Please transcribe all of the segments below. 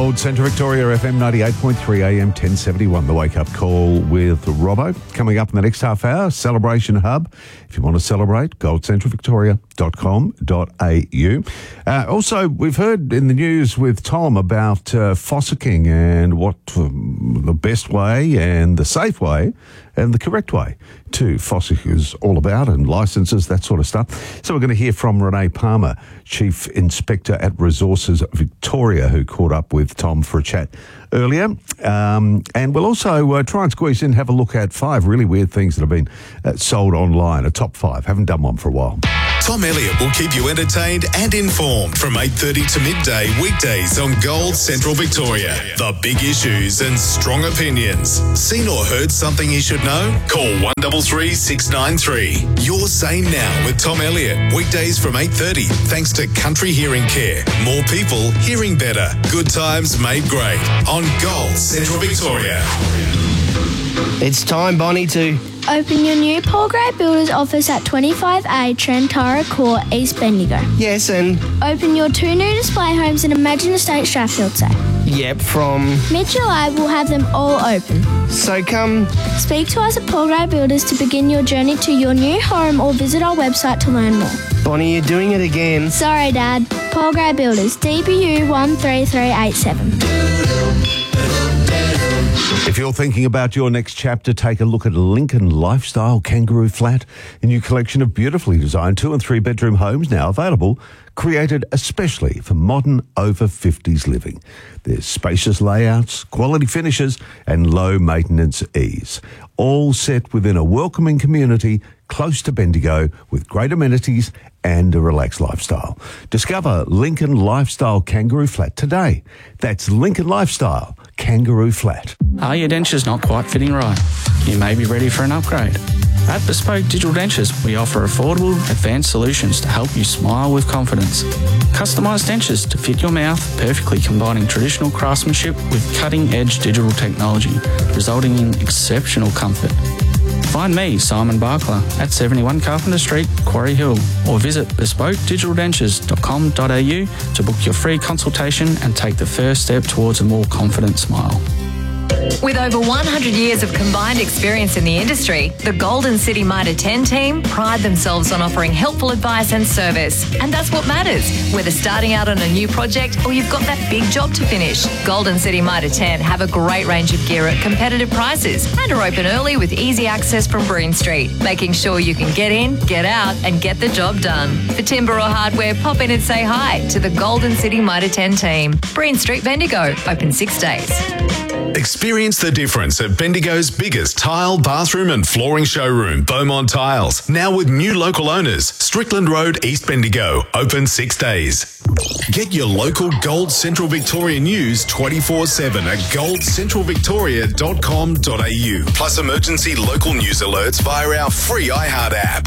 Gold, Central Victoria, FM 98.3 AM 1071, the wake-up call with Robbo. Coming up in the next half hour, Celebration Hub. If you want to celebrate, goldcentralvictoria.com.au. Also, we've heard in the news with Tom about fossicking and what the best way and the safe way and the correct way to fossick is all about, and licences, that sort of stuff. So we're going to hear from Renee Palmer, Chief Inspector at Resources Victoria, who caught up with Tom for a chat earlier. And we'll also try and squeeze in, have a look at 5 really weird things that have been sold online, a top 5. Haven't done one for a while. Tom Elliott will keep you entertained and informed from 8:30 to midday weekdays on Gold Central Victoria. The big issues and strong opinions. Seen or heard something you should know? Call 133 693. Your Say Now with Tom Elliott. Weekdays from 8:30 thanks to Country Hearing Care. More people hearing better. Good times made great on Gold Central Victoria. It's time, Bonnie, to open your new Paul Gray Builders office at 25A Trentara Court, East Bendigo. yes and Open your 2 new display homes in Imagine Estate, Strathfield Say. yep from. Mid-July will have them all open. So come. Speak to us at Paul Gray Builders to begin your journey to your new home or visit our website to learn more. Bonnie, you're doing it again. Sorry, Dad. Paul Gray Builders, DBU 13387. If you're thinking about your next chapter, take a look at Lincoln Lifestyle Kangaroo Flat, a new collection of beautifully designed 2 and 3 bedroom homes now available, created especially for modern over 50s living. There's spacious layouts, quality finishes and low maintenance ease, all set within a welcoming community close to Bendigo with great amenities and a relaxed lifestyle. Discover Lincoln Lifestyle Kangaroo Flat today. That's Lincoln Lifestyle Kangaroo Flat. Are your dentures not quite fitting right? You may be ready for an upgrade. At Bespoke Digital Dentures, we offer affordable, advanced solutions to help you smile with confidence. Customised dentures to fit your mouth, perfectly combining traditional craftsmanship with cutting-edge digital technology, resulting in exceptional comfort. Find me, Simon Barkler, at 71 Carpenter Street, Quarry Hill, or visit bespokedigitaldentures.com.au to book your free consultation and take the first step towards a more confident smile. With over 100 years of combined experience in the industry, the Golden City Mitre 10 team pride themselves on offering helpful advice and service. And that's what matters, whether starting out on a new project or you've got that big job to finish. Golden City Mitre 10 have a great range of gear at competitive prices and are open early with easy access from Breen Street, making sure you can get in, get out and get the job done. For timber or hardware, pop in and say hi to the Golden City Mitre 10 team. Breen Street, Bendigo, open 6 days. Experience the difference at Bendigo's biggest tile, bathroom and flooring showroom, Beaumont Tiles. Now with new local owners, Strickland Road, East Bendigo, open 6 days. Get your local Gold Central Victoria news 24/7 at goldcentralvictoria.com.au. Plus emergency local news alerts via our free iHeart app.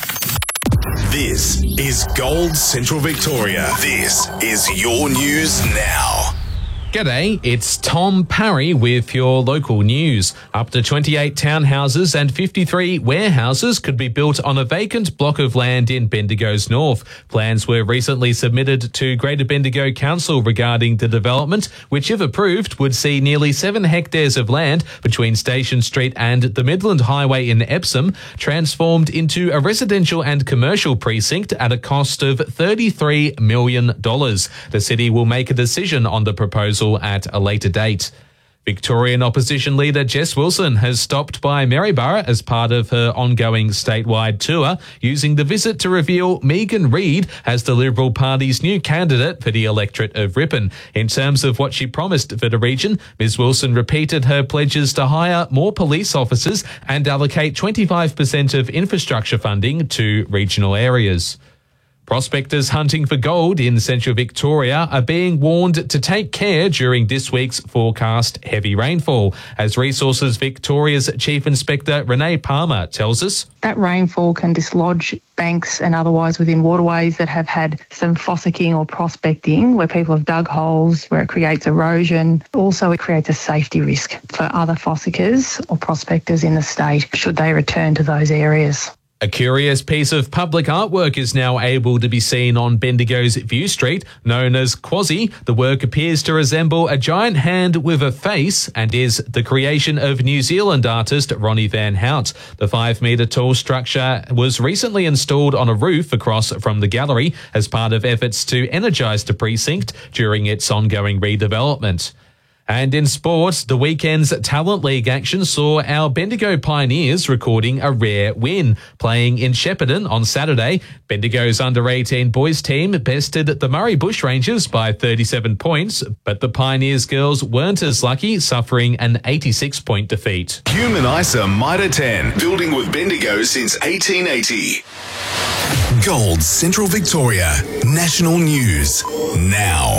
This is Gold Central Victoria. This is your news now. G'day, it's Tom Parry with your local news. Up to 28 townhouses and 53 warehouses could be built on a vacant block of land in Bendigo's north. Plans were recently submitted to Greater Bendigo Council regarding the development, which if approved would see nearly 7 hectares of land between Station Street and the Midland Highway in Epsom transformed into a residential and commercial precinct at a cost of $33 million. The city will make a decision on the proposal at a later date. Victorian opposition leader Jess Wilson has stopped by Maryborough as part of her ongoing statewide tour, using the visit to reveal Megan Reid as the Liberal Party's new candidate for the electorate of Ripon. In terms of what she promised for the region, Ms Wilson repeated her pledges to hire more police officers and allocate 25% of infrastructure funding to regional areas. Prospectors hunting for gold in Central Victoria are being warned to take care during this week's forecast heavy rainfall, as Resources Victoria's Chief Inspector Renee Palmer tells us. That rainfall can dislodge banks and otherwise within waterways that have had some fossicking or prospecting, where people have dug holes, where it creates erosion. Also, it creates a safety risk for other fossickers or prospectors in the state should they return to those areas. A curious piece of public artwork is now able to be seen on Bendigo's View Street, known as Quasi. The work appears to resemble a giant hand with a face and is the creation of New Zealand artist Ronnie Van Hout. The 5-metre tall structure was recently installed on a roof across from the gallery as part of efforts to energise the precinct during its ongoing redevelopment. And in sport, the weekend's Talent League action saw our Bendigo Pioneers recording a rare win. Playing in Shepparton on Saturday, Bendigo's under-18 boys team bested the Murray Bushrangers by 37 points, but the Pioneers girls weren't as lucky, suffering an 86-point defeat. Human ISA Mitre 10, building with Bendigo since 1880. Gold Central Victoria, national news now.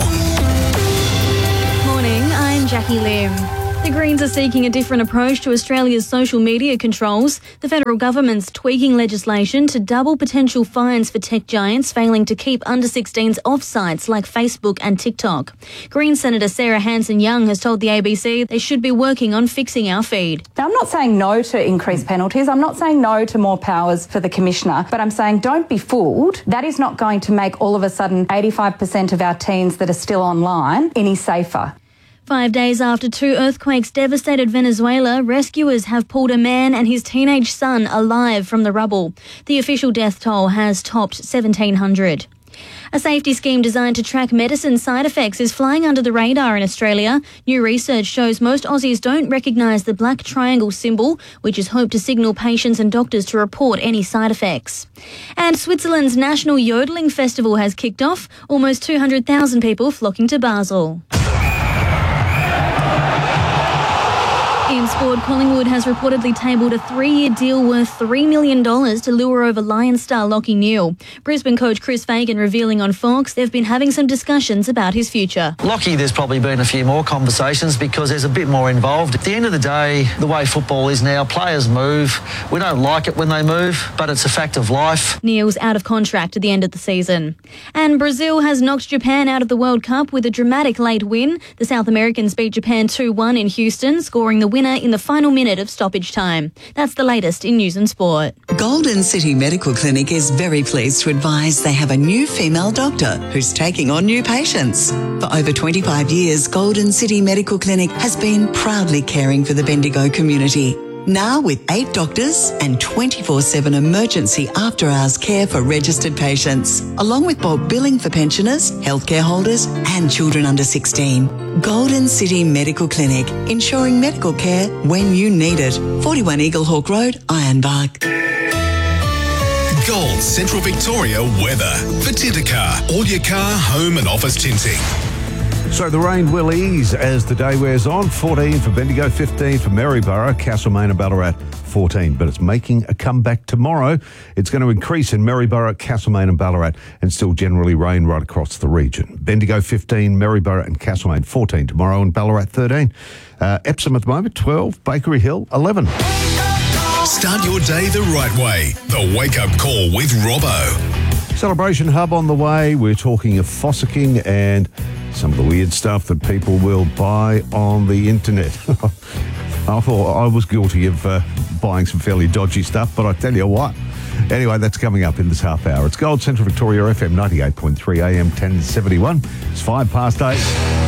I'm Jackie Lim. The Greens are seeking a different approach to Australia's social media controls. The federal government's tweaking legislation to double potential fines for tech giants failing to keep under-16s off sites like Facebook and TikTok. Green Senator Sarah Hanson-Young has told the ABC they should be working on fixing our feed. Now, I'm not saying no to increased penalties. I'm not saying no to more powers for the Commissioner, but I'm saying don't be fooled. That is not going to make all of a sudden 85% of our teens that are still online any safer. 5 days after 2 earthquakes devastated Venezuela, rescuers have pulled a man and his teenage son alive from the rubble. The official death toll has topped 1,700. A safety scheme designed to track medicine side effects is flying under the radar in Australia. New research shows most Aussies don't recognise the black triangle symbol, which is hoped to signal patients and doctors to report any side effects. And Switzerland's National Yodeling Festival has kicked off, almost 200,000 people flocking to Basel. In sport, Collingwood has reportedly tabled a 3-year deal worth $3 million to lure over Lions star Lachie Neale. Brisbane coach Chris Fagan revealing on Fox they've been having some discussions about his future. Lachie, there's probably been a few more conversations because there's a bit more involved. At the end of the day, the way football is now, players move. We don't like it when they move, but it's a fact of life. Neale's out of contract at the end of the season. And Brazil has knocked Japan out of the World Cup with a dramatic late win. The South Americans beat Japan 2-1 in Houston, scoring the winner in the final minute of stoppage time. That's the latest in news and sport. Golden City Medical Clinic is very pleased to advise they have a new female doctor who's taking on new patients. For over 25 years, Golden City Medical Clinic has been proudly caring for the Bendigo community. Now with 8 doctors and 24/7 emergency after-hours care for registered patients, along with bulk billing for pensioners, healthcare holders and children under 16. Golden City Medical Clinic, ensuring medical care when you need it. 41 Eaglehawk Road, Ironbark. Gold Central Victoria weather. For Tintercar, all your car, home and office tinting. So the rain will ease as the day wears on. 14 for Bendigo, 15 for Maryborough, Castlemaine and Ballarat 14. But it's making a comeback tomorrow. It's going to increase in Maryborough, Castlemaine and Ballarat and still generally rain right across the region. Bendigo 15, Maryborough and Castlemaine 14 tomorrow and Ballarat 13. Epsom at the moment 12, Bakery Hill 11. Start your day the right way. The Wake Up Call with Robbo. Celebration Hub on the way. We're talking of fossicking and some of the weird stuff that people will buy on the internet. I thought I was guilty of buying some fairly dodgy stuff, but I tell you what. Anyway, that's coming up in this half hour. It's Gold Central Victoria FM 98.3 AM 1071. It's 8:05.